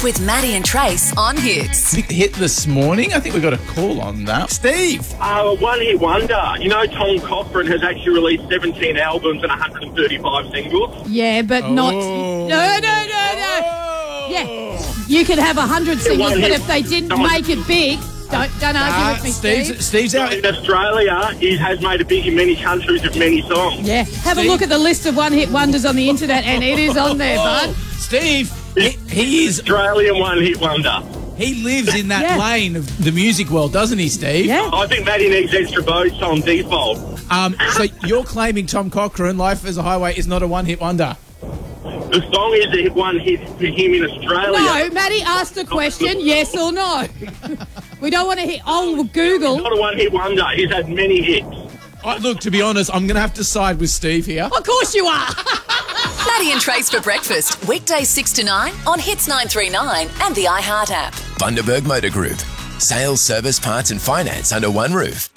with Maddie and Trace on Hits. Hit this morning. I think we got a call on that. Steve. One hit wonder. You know, Tom Cochrane has actually released 17 albums and 135 singles. Yeah, but not... Oh. No. Yeah, you could have 100 singles, but if they didn't make it big, don't argue with me, Steve. Steve's out. In Australia, he has made it big in many countries with many songs. Yeah, have a look at the list of one-hit wonders on the internet, and it is on there, bud. Steve, he is... Australian one hit wonder. He lives in that lane of the music world, doesn't he, Steve? Yeah. I think Maddie needs extra votes on default. So you're claiming Tom Cochrane, Life as a Highway, is not a one-hit wonder? The song is a one hit for him in Australia. No, Maddie asked the question, yes or no. We don't want to hit... Oh, Google. Not a one hit wonder. He's had many hits. Look, to be honest, I'm going to have to side with Steve here. Of course you are. Maddie and Trace for breakfast. Weekdays 6 to 9 on Hits 939 and the iHeart app. Bundaberg Motor Group. Sales, service, parts and finance under one roof.